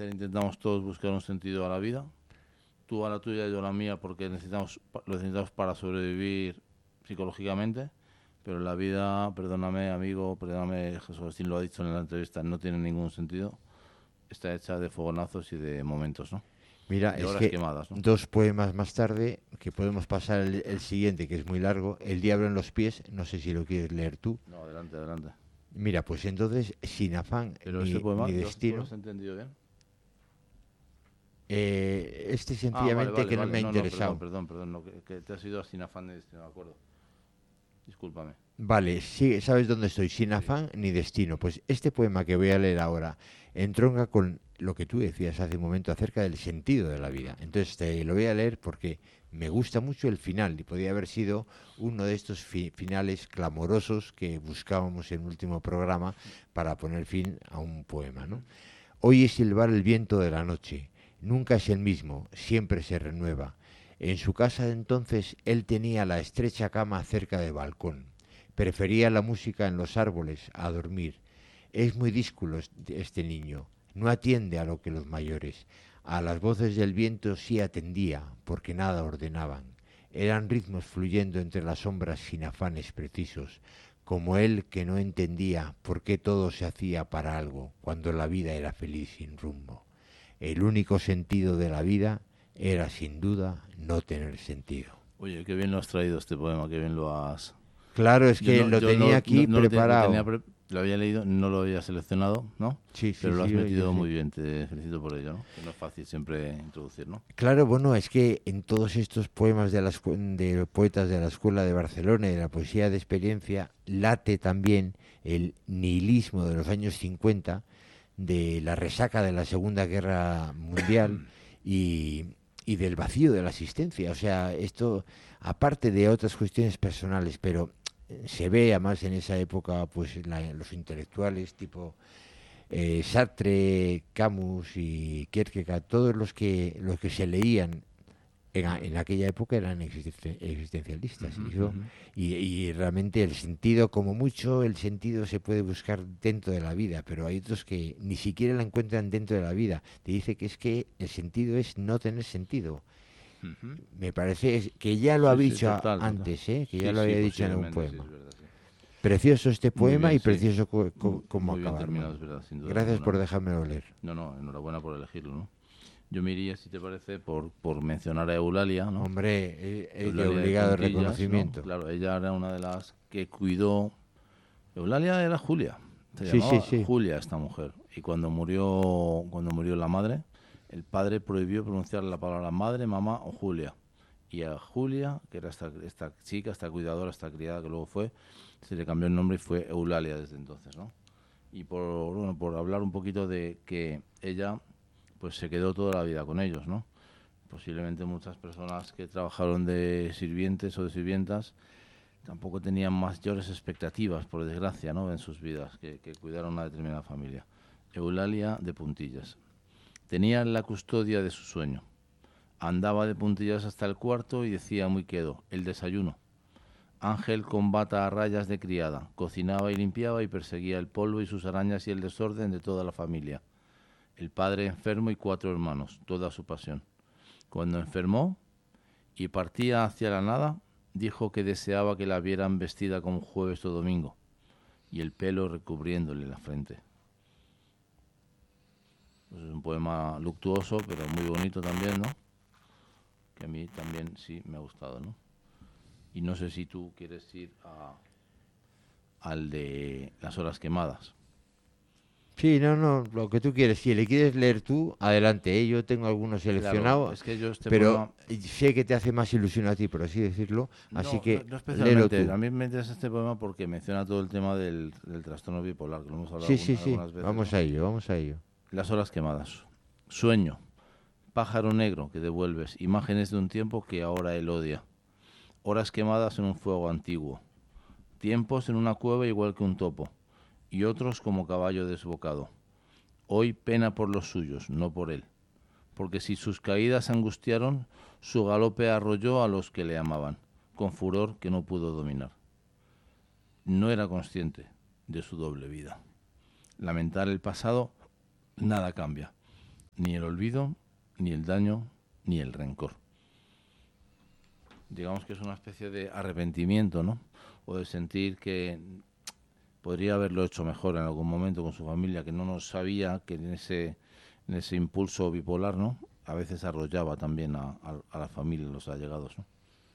intentamos todos buscar un sentido a la vida. Tú a la tuya, yo a la mía, porque lo necesitamos para sobrevivir psicológicamente. Pero la vida, perdóname amigo, perdóname, Jesús Agustín lo ha dicho en la entrevista, no tiene ningún sentido. Está hecha de fogonazos y de momentos, ¿no? Mira, De es horas que quemadas, ¿no? 2 poemas más tarde, que podemos pasar el siguiente, que es muy largo, El diablo en los pies, no sé si lo quieres leer tú. No, adelante, adelante. Mira, pues entonces, sin afán Pero este poema, ni ¿tú lo destino, has entendido bien? este Ah, vale, sencillamente vale, que no me vale. ha No, no, perdón, interesado. perdón, perdón. No, que te has ido sin afán de destino, de acuerdo. Discúlpame. Vale, sí, sabes dónde estoy, sin Sí. afán ni destino. Pues este poema que voy a leer ahora entronca con lo que tú decías hace un momento acerca del sentido de la vida. Entonces te lo voy a leer porque me gusta mucho el final y podría haber sido uno de estos finales clamorosos que buscábamos en el último programa para poner fin a un poema, ¿no? Oye silbar el viento de la noche, nunca es el mismo, siempre se renueva. En su casa entonces él tenía la estrecha cama cerca del balcón. Prefería la música en los árboles a dormir. Es muy dísculo este niño, no atiende a lo que los mayores. A las voces del viento sí atendía, porque nada ordenaban. Eran ritmos fluyendo entre las sombras sin afanes precisos, como él que no entendía por qué todo se hacía para algo, cuando la vida era feliz sin rumbo. El único sentido de la vida era sin duda no tener sentido. Oye, qué bien lo has traído este poema, qué bien lo has... Claro, es que lo Yo tenía no, aquí lo tenía preparado. lo había leído, no lo había seleccionado, ¿no? Sí, sí, Pero lo sí, has yo metido sé. muy bien, te felicito por ello, ¿no? Que no es fácil siempre introducir, ¿no? Claro, bueno, es que en todos estos poemas de poetas de la Escuela de Barcelona y de la poesía de experiencia late también el nihilismo de los años 50, de la resaca de la Segunda Guerra Mundial y, y del vacío de la existencia. O sea, esto, aparte de otras cuestiones personales, pero se ve además en esa época, pues los intelectuales tipo Sartre, Camus y Kierkegaard, todos los que se leían en aquella época eran existencialistas. Ujú, ujú. Y realmente el sentido, como mucho, el sentido se puede buscar dentro de la vida, pero hay otros que ni siquiera la encuentran dentro de la vida. Te dice que es que el sentido es no tener sentido. Ujú. Me parece que ya lo Sí, había sí, dicho total, total. antes, que ya Sí, lo sí, había dicho en algún posiblemente, sí, poema. es verdad, sí. Precioso este Muy poema bien, y sí. precioso cómo Muy bien acaba, terminado, hermano. es verdad, sin duda Gracias ninguna, por ¿no? dejármelo leer. No, no, enhorabuena por elegirlo, ¿no? Yo me iría, si te parece, por mencionar a Eulalia, ¿no? Hombre, de Eulalia de obligado Puntillas, ¿no? reconocimiento. Claro, ella era una de las que cuidó. Eulalia era Julia, se Sí, sí, llamaba sí. Julia esta mujer. Y cuando murió la madre, el padre prohibió pronunciar la palabra madre, mamá o Julia. Y a Julia, que era esta chica, esta cuidadora, esta criada que luego fue, se le cambió el nombre y fue Eulalia desde entonces, ¿no? Y por hablar un poquito de que ella pues se quedó toda la vida con ellos, ¿no? Posiblemente muchas personas que trabajaron de sirvientes o de sirvientas tampoco tenían mayores expectativas, por desgracia, ¿no? En sus vidas, que cuidar a una determinada familia. Eulalia de Puntillas. Tenía la custodia de su sueño. Andaba de puntillas hasta el cuarto y decía muy quedo, el desayuno. Ángel con bata a rayas de criada. Cocinaba y limpiaba y perseguía el polvo y sus arañas y el desorden de toda la familia. El padre enfermo y 4 hermanos, toda su pasión. Cuando enfermó y partía hacia la nada, dijo que deseaba que la vieran vestida como jueves o domingo, y el pelo recubriéndole la frente. Pues es un poema luctuoso, pero muy bonito también, ¿no? Que a mí también sí me ha gustado, ¿no? Y no sé si tú quieres ir al de las horas quemadas. Sí, no, no, lo que tú quieres. Si le quieres leer tú, adelante. Yo tengo algunos Claro, seleccionados, es que yo este pero poema... sé que te hace más ilusión a ti, por así decirlo. Así No, no, que no léelo especialmente. tú. A mí me interesa este poema porque menciona todo el tema del trastorno bipolar, que lo hemos hablado Sí, sí, sí. algunas veces, Vamos ¿no? a ello, vamos a ello. Las horas quemadas. Sueño. Pájaro negro que devuelves. Imágenes de un tiempo que ahora él odia. Horas quemadas en un fuego antiguo. Tiempos en una cueva igual que un topo. Y otros como caballo desbocado. Hoy pena por los suyos, no por él. Porque si sus caídas angustiaron, su galope arrolló a los que le amaban, con furor que no pudo dominar. No era consciente de su doble vida. Lamentar el pasado, nada cambia. ni el olvido, ni el daño, ni el rencor. Digamos que es una especie de arrepentimiento, ¿no? O de sentir que podría haberlo hecho mejor en algún momento con su familia, que no sabía que en ese impulso bipolar, ¿no? A veces arrollaba también a la familia, los allegados, ¿no?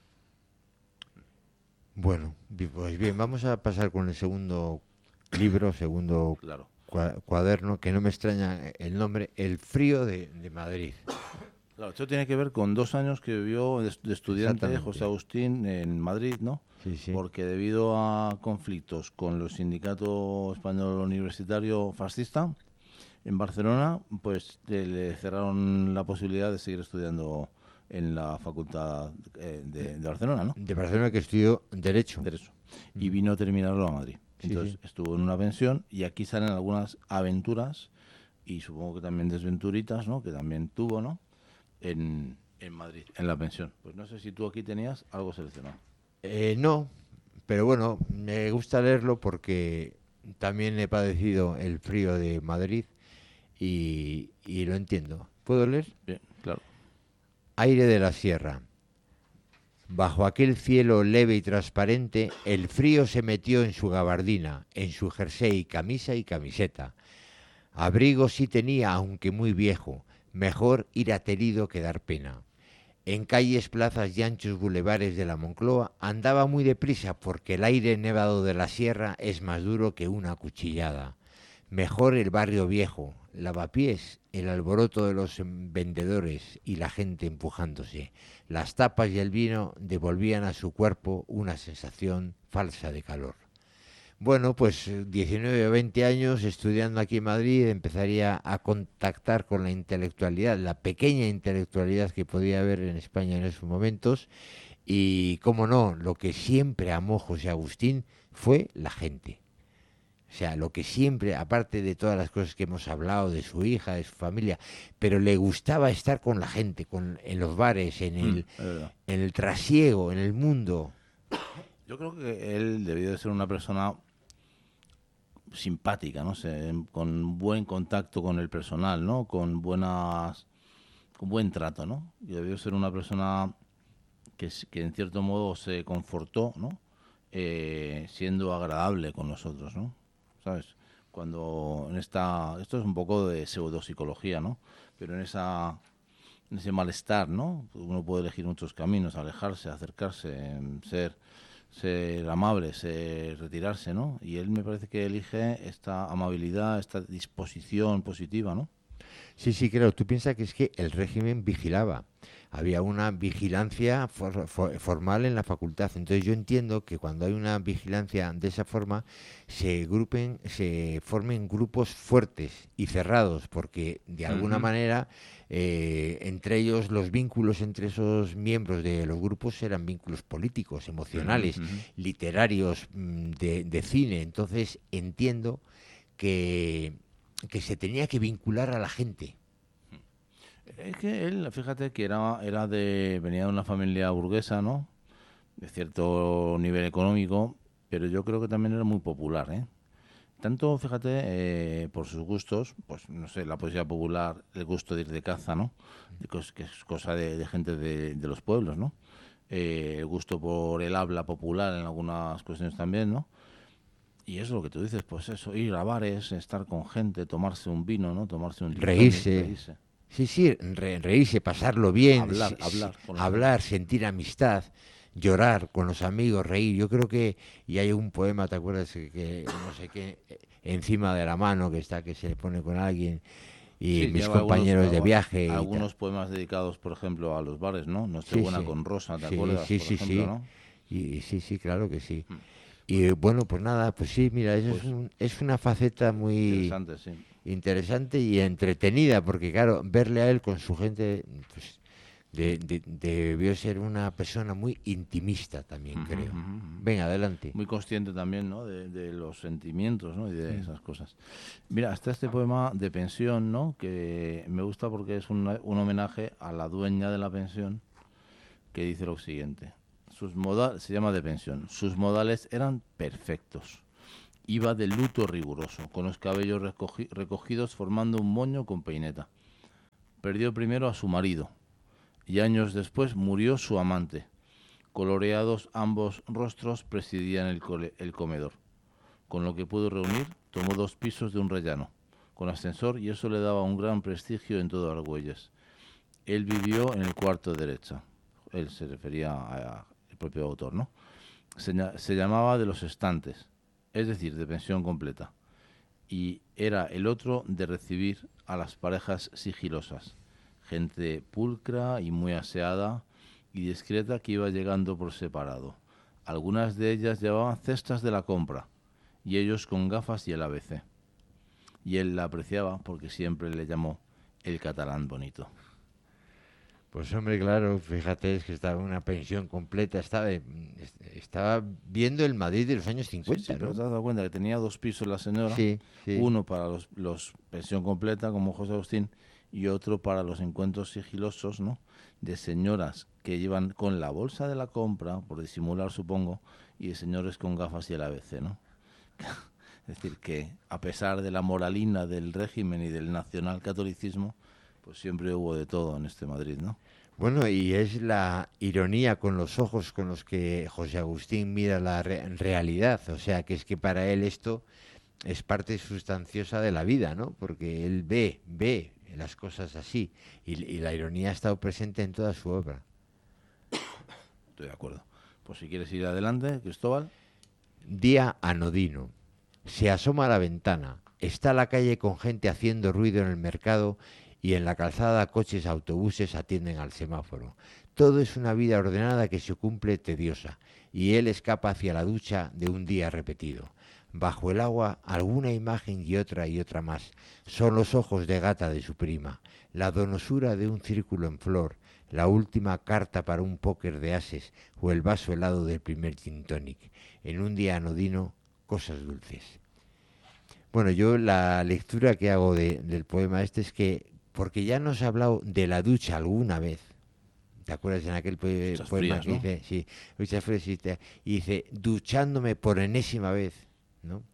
Bueno, pues bien, vamos a pasar con el segundo libro, segundo Claro. cuaderno, que no me extraña el nombre, El frío de Madrid. Claro, esto tiene que ver con 2 años que vivió de estudiante Exactamente. José Agustín en Madrid, ¿no? Sí, sí. Porque debido a conflictos con el sindicato español universitario fascista en Barcelona, pues le cerraron la posibilidad de seguir estudiando en la facultad de Barcelona, ¿no? De Barcelona, que estudió Derecho. Derecho. Y vino a terminarlo a Madrid. Sí, Entonces sí. estuvo en una pensión y aquí salen algunas aventuras y supongo que también desventuritas, ¿no? Que también tuvo, ¿no? En Madrid, en la pensión. Pues no sé si tú aquí tenías algo seleccionado. No, pero bueno, me gusta leerlo porque también he padecido el frío de Madrid y lo entiendo. ¿Puedo leer? Bien, claro. Aire de la sierra. Bajo aquel cielo leve y transparente, el frío se metió en su gabardina, en su jersey, camisa y camiseta. Abrigo sí tenía, aunque muy viejo. Mejor ir aterido que dar pena. En calles, plazas y anchos bulevares de la Moncloa andaba muy deprisa porque el aire nevado de la sierra es más duro que una cuchillada. Mejor el barrio viejo, lavapiés, el alboroto de los vendedores y la gente empujándose. Las tapas y el vino devolvían a su cuerpo una sensación falsa de calor. Bueno, pues 19 o 20 años estudiando aquí en Madrid empezaría a contactar con la intelectualidad, la pequeña intelectualidad que podía haber en España en esos momentos y, cómo no, lo que siempre amó José Agustín fue la gente. O sea, lo que siempre, aparte de todas las cosas que hemos hablado, de su hija, de su familia, pero le gustaba estar con la gente, en los bares, Es verdad. en el trasiego, en el mundo. Yo creo que él debió de ser una persona simpática, ¿no? Con buen contacto con el personal, ¿no? Con buen trato, ¿no? Y debió ser una persona que en cierto modo se confortó, ¿no? Siendo agradable con nosotros, ¿no? ¿Sabes? Cuando esto es un poco de pseudopsicología, ¿no? Pero en ese malestar, ¿no? Uno puede elegir muchos caminos, alejarse, acercarse, ser amable, retirarse, ¿no? Y él me parece que elige esta amabilidad, esta disposición positiva, ¿no? Sí, sí, claro. Tú piensas que es que el régimen vigilaba. Había una vigilancia formal en la facultad. Entonces yo entiendo que cuando hay una vigilancia de esa forma, se formen grupos fuertes y cerrados, porque de alguna Ujú. manera entre ellos los vínculos entre esos miembros de los grupos eran vínculos políticos, Ujú, emocionales, ujú. literarios, de cine. Entonces entiendo que que se tenía que vincular a la gente. Es que él, fíjate que venía de una familia burguesa, ¿no? De cierto nivel económico, pero yo creo que también era muy popular, ¿eh? Tanto, fíjate, por sus gustos, pues no sé, la poesía popular, el gusto de ir de caza, ¿no? Que es cosa de gente de los pueblos, ¿no? El gusto por el habla popular en algunas cuestiones también, ¿no? Y eso es lo que tú dices, pues eso, ir a bares, estar con gente, tomarse un vino, ¿no? Tomarse un gin tonic, Reírse. reírse, Sí, sí, reírse, pasarlo bien, hablar con la gente. hablar, sentir amistad, llorar con los amigos, reír. Yo creo que, y hay un poema, ¿te acuerdas? Que no sé qué, encima de la mano que está, que se le pone con alguien, y Sí, mis lleva compañeros de viaje y tal. algunos poemas dedicados, por ejemplo, a los bares, ¿no? Sí, Nochebuena sí, con Rosa, ¿te sí, acuerdas? sí, Por sí, ejemplo, sí. ¿no? Y sí, sí, claro que sí. Mm. Y bueno, pues nada, pues sí, mira, eso Pues es una faceta muy interesante, sí. interesante y entretenida, porque claro, verle a él con su gente, pues debió ser una persona muy intimista también, Ujú, creo. ujú, ujú. Venga, adelante. Muy consciente también, ¿no? De los sentimientos, ¿no? Y de Mm. esas cosas. Mira, está este poema de pensión, ¿no? Que me gusta porque es un homenaje a la dueña de la pensión, que dice lo siguiente. Se llama de pensión. Sus modales eran perfectos. Iba de luto riguroso, con los cabellos recogidos formando un moño con peineta. Perdió primero a su marido y años después murió su amante. Coloreados ambos rostros presidían el comedor. Con lo que pudo reunir, tomó 2 pisos de un rellano, con ascensor, y eso le daba un gran prestigio en todo Argüelles. Él vivió en el cuarto derecha. Él se refería al propio autor, ¿no? Se llamaba de los estantes, es decir, de pensión completa. Y era el otro de recibir a las parejas sigilosas, gente pulcra y muy aseada y discreta que iba llegando por separado. Algunas de ellas llevaban cestas de la compra, y ellos con gafas y el ABC. Y él la apreciaba porque siempre le llamó el catalán bonito. Pues hombre, claro, fíjate, es que estaba en una pensión completa, estaba viendo el Madrid de los años 50, Sí, ¿no? pero te has dado cuenta que tenía 2 pisos la señora, Sí, sí. uno para los pensión completa, como José Agustín, y otro para los encuentros sigilosos, ¿no?, de señoras que llevan con la bolsa de la compra, por disimular supongo, y de señores con gafas y el ABC, ¿no? Es decir, que a pesar de la moralina del régimen y del nacionalcatolicismo, pues siempre hubo de todo en este Madrid, ¿no? Bueno, y es la ironía con los ojos con los que José Agustín mira la realidad, o sea, que es que para él esto es parte sustanciosa de la vida, ¿no? Porque él ve las cosas así, y la ironía ha estado presente en toda su obra. Estoy de acuerdo. Pues si quieres ir adelante, Cristóbal. Día anodino. Se asoma a la ventana. Está la calle con gente haciendo ruido en el mercado, y en la calzada coches, autobuses atienden al semáforo. Todo es una vida ordenada que se cumple tediosa, y él escapa hacia la ducha de un día repetido. Bajo el agua, alguna imagen y otra más. Son los ojos de gata de su prima, la donosura de un círculo en flor, la última carta para un póker de ases o el vaso helado del primer gin tonic. En un día anodino, cosas dulces. Bueno, yo la lectura que hago del poema este es que, porque ya nos ha hablado de la ducha alguna vez, ¿te acuerdas en aquel poema frías, que ¿no? dice, sí, duchas frías, y dice, duchándome por enésima vez, ¿no?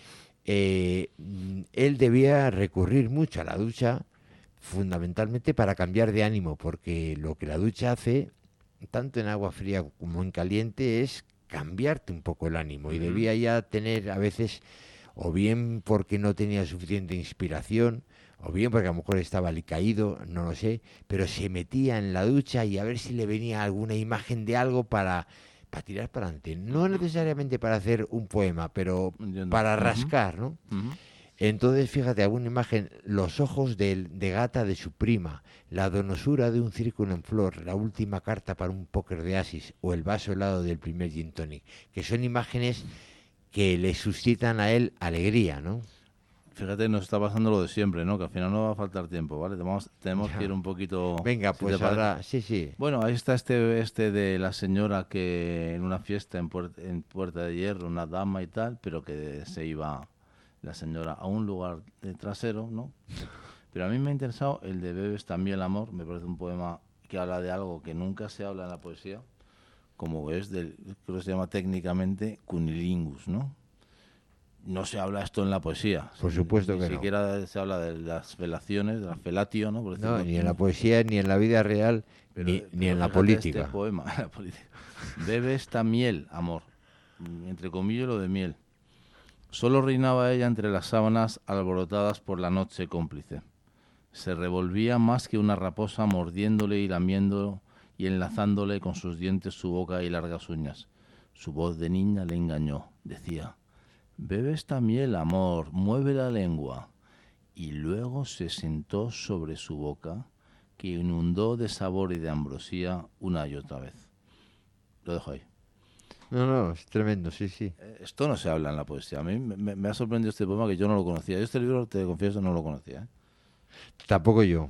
Él debía recurrir mucho a la ducha, fundamentalmente para cambiar de ánimo, porque lo que la ducha hace, tanto en agua fría como en caliente, es cambiarte un poco el ánimo, y debía ya tener a veces, o bien porque no tenía suficiente inspiración, o bien porque a lo mejor estaba alicaído, no lo sé, pero se metía en la ducha y a ver si le venía alguna imagen de algo para tirar para adelante. No necesariamente para hacer un poema, pero Entiendo. para rascar, ¿no? Ujú. Entonces, fíjate, alguna imagen, los ojos de gata de su prima, la donosura de un círculo en flor, la última carta para un póker de asis o el vaso helado del primer gin tonic, que son imágenes que le suscitan a él alegría, ¿no? Fíjate, nos está pasando lo de siempre, ¿no? Que al final no va a faltar tiempo, ¿vale? Tenemos Ya. que ir un poquito... Venga, si pues te parece. ahora, sí. Bueno, ahí está este de la señora que en una fiesta en Puerta de Hierro, una dama y tal, pero que se iba la señora a un lugar de trasero, ¿no? Pero a mí me ha interesado el de Bebes también el amor, me parece un poema que habla de algo que nunca se habla en la poesía, como es creo que se llama técnicamente cunilingus, ¿no? No se habla esto en la poesía. Por supuesto Ni que no. siquiera se habla de las felaciones, de la felatio, ¿no? Por No, decirlo. ni en la poesía, ni en la vida real, ni en la fíjate política. Este poema, la política. Bebe esta miel, amor. Entre comillas lo de miel. Solo reinaba ella entre las sábanas alborotadas por la noche cómplice. Se revolvía más que una raposa mordiéndole y lamiéndolo y enlazándole con sus dientes su boca y largas uñas. Su voz de niña le engañó. Decía: bebe esta miel, amor, mueve la lengua. Y luego se sentó sobre su boca, que inundó de sabor y de ambrosía una y otra vez. Lo dejo ahí. No, es tremendo, sí. Esto no se habla en la poesía. A mí me ha sorprendido este poema, que yo no lo conocía. Yo este libro, te confieso, no lo conocía, ¿eh? Tampoco yo.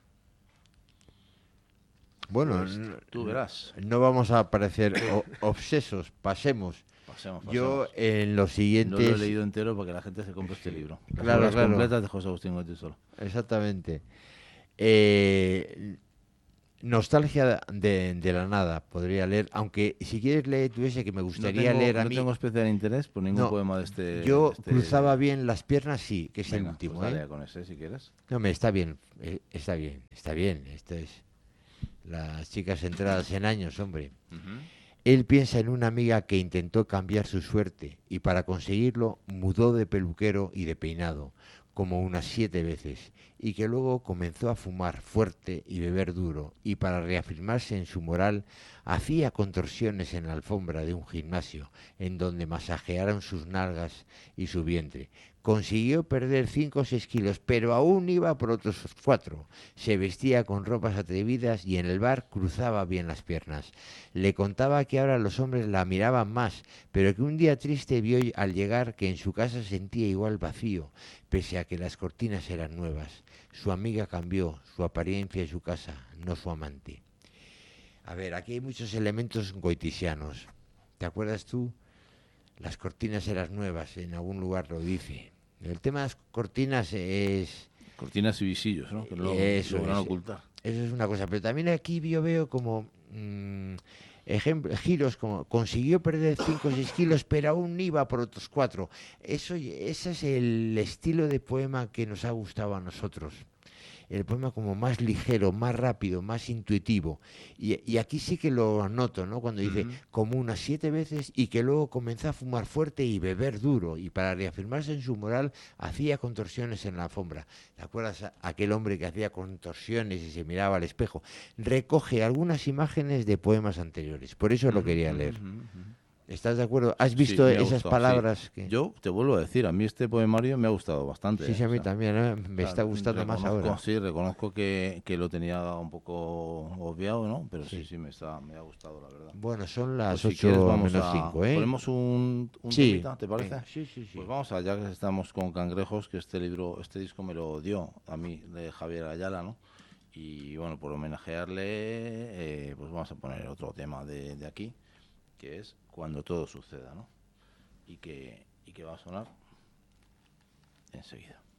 Bueno, Pues tú verás. no vamos a parecer obsesos, pasemos. Pasemos. Yo en los No siguientes... lo he leído entero para que la gente se compre este libro. Las Claro, obras claro. completas de José Agustín Goiti solo. Exactamente. Nostalgia de la nada, podría leer, aunque si quieres leer tú ese que me gustaría leer a no mí. tengo especial interés por ningún No, poema de este... yo cruzaba bien las piernas, sí, que es el Venga, pues último, dale ¿eh? con ese si quieres. No, me está bien, está bien, está bien. Esto es las chicas entradas en años, hombre. Ujú. Él piensa en una amiga que intentó cambiar su suerte y para conseguirlo mudó de peluquero y de peinado, como unas 7 veces, y que luego comenzó a fumar fuerte y beber duro, y para reafirmarse en su moral hacía contorsiones en la alfombra de un gimnasio, en donde masajearon sus nalgas y su vientre. Consiguió perder 5 o 6 kilos, pero aún iba por otros 4. Se vestía con ropas atrevidas y en el bar cruzaba bien las piernas. Le contaba que ahora los hombres la miraban más, pero que un día triste vio al llegar que en su casa sentía igual vacío, pese a que las cortinas eran nuevas. Su amiga cambió, su apariencia y su casa, no su amante. A ver, aquí hay muchos elementos goitisianos. ¿Te acuerdas tú? Las cortinas eran nuevas, en algún lugar lo dice. El tema de las cortinas es... Cortinas y visillos, ¿no? Que lo Eso logran es. ocultar. Eso es una cosa. Pero también aquí yo veo como giros como consiguió perder 5 o 6 kilos, pero aún iba por otros 4. Ese es el estilo de poema que nos ha gustado a nosotros. El poema como más ligero, más rápido, más intuitivo. Y aquí sí que lo noto, ¿no? Cuando dice Ujú. como unas 7 veces y que luego comenzó a fumar fuerte y beber duro. Y para reafirmarse en su moral hacía contorsiones en la alfombra. ¿Te acuerdas aquel hombre que hacía contorsiones y se miraba al espejo? Recoge algunas imágenes de poemas anteriores. Por eso lo Ujú, quería ujú, leer. ujú, ujú. ¿Estás de acuerdo? ¿Has Sí, visto me ha esas gustado, sí. palabras que... Yo te vuelvo a decir, a mí este poemario me ha gustado bastante, Sí, ¿eh? sí, a O mí sea, también, ¿eh? Me está gustando más reconozco, ahora. sí, reconozco que lo tenía un poco obviado, ¿no? Pero sí, Sí. sí, me ha gustado, la verdad. Bueno, son Pues las si quieres 8 vamos menos a... 5, ¿eh? ¿Ponemos un Sí, temita, te venga, parece? sí, sí, Pues sí. vamos allá que estamos con Cangrejos, que este libro, este disco me lo dio a mí, de Javier Ayala, ¿no? Y bueno, por homenajearle, pues vamos a poner otro tema de aquí, que es Cuando todo suceda, ¿no? Y que va a sonar enseguida.